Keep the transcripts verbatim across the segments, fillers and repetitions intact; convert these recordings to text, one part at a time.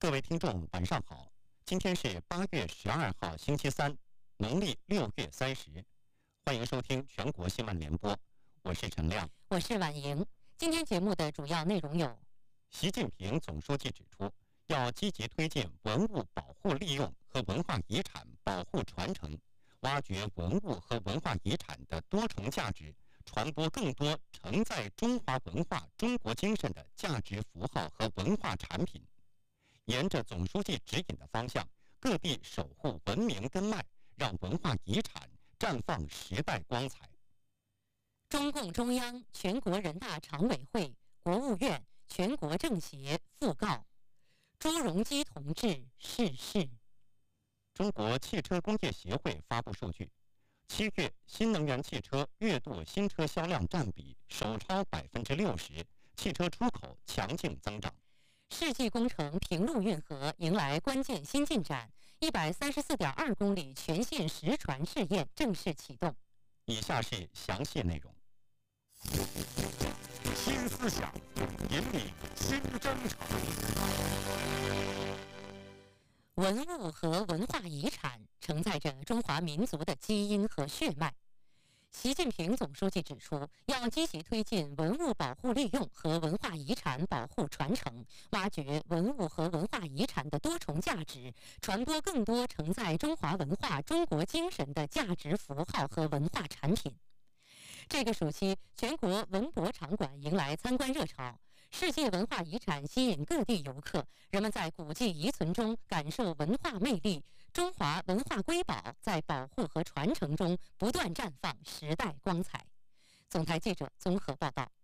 各位听众，晚上好！今天是八月十二号，星期三，农历六月三十。欢迎收听全国新闻联播，我是陈亮， 我是婉莹。今天节目的主要内容有： 习近平总书记指出，要积极推进文物保护利用和文化遗产保护传承，挖掘文物和文化遗产的多重价值，传播更多承载中华文化、中国精神的价值符号和文化产品。沿着总书记指引的方向，各地守护文明根脉，让文化遗产绽放时代光彩。 中共中央、全国人大常委会、国务院、全国政协讣告朱镕基同志逝世。 中国汽车工业协会发布数据，七月新能源汽车月度新车销量占比首超百分之六十，汽车出口强劲增长。 世纪工程平陆运河迎来关键新进展，一百三十四点二公里全线实船试验正式启动。 以下是详细内容。 新思想引领新征程。 文物和文化遗产承载着中华民族的基因和血脉。习近平总书记指出，要积极推进文物保护利用和文化遗产保护传承，挖掘文物和文化遗产的多重价值，传播更多承载中华文化、中国精神的价值符号和文化产品。这个暑期，全国文博场馆迎来参观热潮，世界文化遗产吸引各地游客，人们在古迹遗存中感受文化魅力，中华文化瑰宝在保护和传承中不断绽放时代光彩。总台记者综合报道。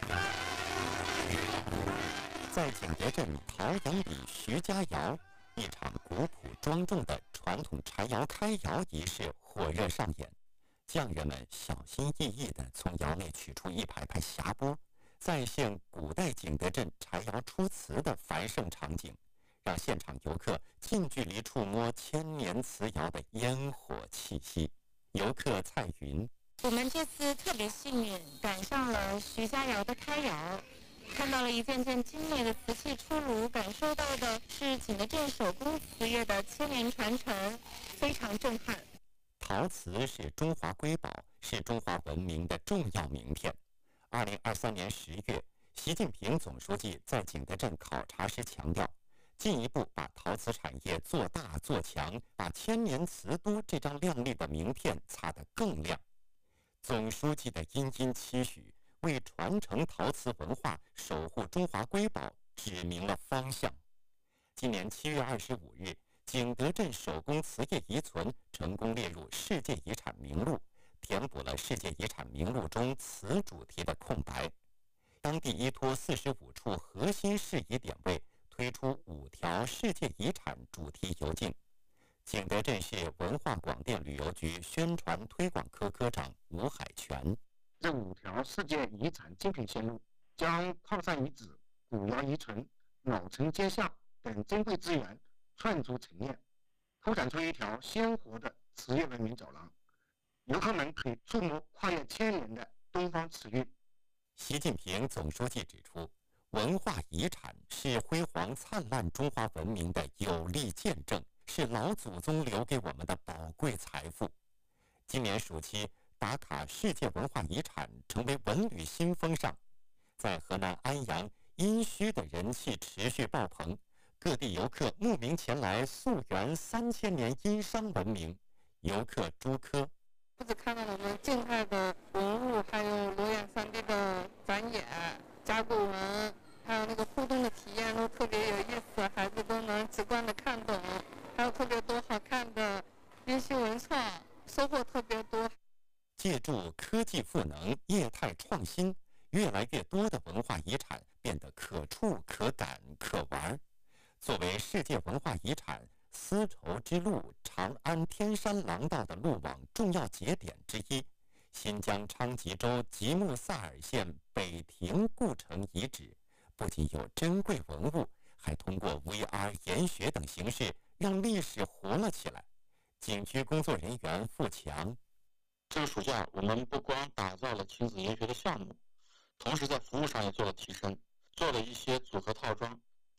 在景德镇陶阳里徐家窑，一场古朴庄重的传统柴窑开窑仪式火热上演。匠人们小心翼翼地从窑内取出一排排匣钵，再现古代景德镇柴窑出瓷的繁盛场景，让现场游客近距离触摸千年瓷窑的烟火气息。游客蔡云： 我们这次特别幸运，赶上了徐家窑的开窑，看到了一件件精美的瓷器出炉，感受到的是景德镇手工瓷业的千年传承，非常震撼。 陶瓷是中华瑰宝，是中华文明的重要名片。二零二三年十月，习近平总书记在景德镇考察时强调，进一步把陶瓷产业做大做强，把千年瓷都这张亮丽的名片擦得更亮。总书记的殷殷期许，为传承陶瓷文化、守护中华瑰宝指明了方向。今年七月二十五日，景德镇手工瓷业遗存成功列入世界遗产名录，填补了世界遗产名录中瓷主题的空白。当地依托四十五处核心适宜点位，推出五条世界遗产主题游径。景德镇市文化广电旅游局宣传推广科科长吴海泉： 这五条世界遗产精品线路将靠山遗址、古窑遗存、老城街巷等珍贵资源串出陈列，拓展出一条鲜活的瓷业文明走廊，游客们可以触摸跨越千年的东方瓷韵。 习近平总书记指出，文化遗产是辉煌灿烂中华文明的有力见证，是老祖宗留给我们的宝贵财富。今年暑期，打卡世界文化遗产成为文旅新风尚，在河南安阳、殷墟的人气持续爆棚。各地游客慕名前来溯源三千年殷商文明。游客朱科： 不止看到我们静态的文物，还有裸眼三 D 的展演、甲骨文，还有那个互动的体验都特别有意思，孩子都能直观的看懂，还有特别多好看的殷墟文创，收获特别多。 借助科技赋能、业态创新，越来越多的文化遗产变得可触、可感、可玩。作为世界文化遗产丝绸之路长安天山廊道的路网重要节点之一，新疆昌吉州吉木萨尔县北亭故城遗址不仅有珍贵文物，还通过 V R 研学等形式让历史活了起来。景区工作人员付强： 这个暑假我们不光打造了亲子研学的项目，同时在服务上也做了提升，做了一些组合套装，不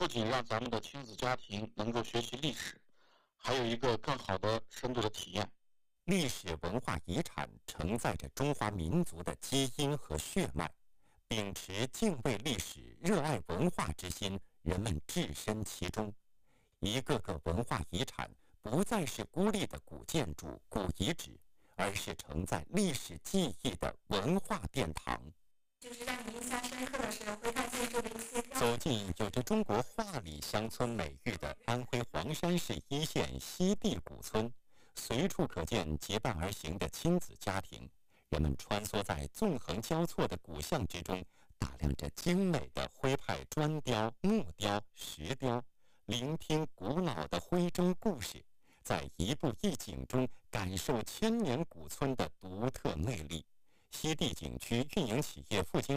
仅让咱们的亲子家庭能够学习历史，还有一个更好的深度的体验。 历史文化遗产承载着中华民族的基因和血脉，秉持敬畏历史、热爱文化之心，人们置身其中。一个个文化遗产不再是孤立的古建筑、古遗址，而是承载历史记忆的文化殿堂。 就是让你印象深刻的是徽派建筑的一些。 走进有着中国画里乡村美誉的安徽黄山市一线西递古村，随处可见结伴而行的亲子家庭。人们穿梭在纵横交错的古巷之中，打量着精美的徽派砖雕、木雕、石雕，聆听古老的徽州故事，在一步一景中感受千年古村的独特魅力。西递景区运营企业副经理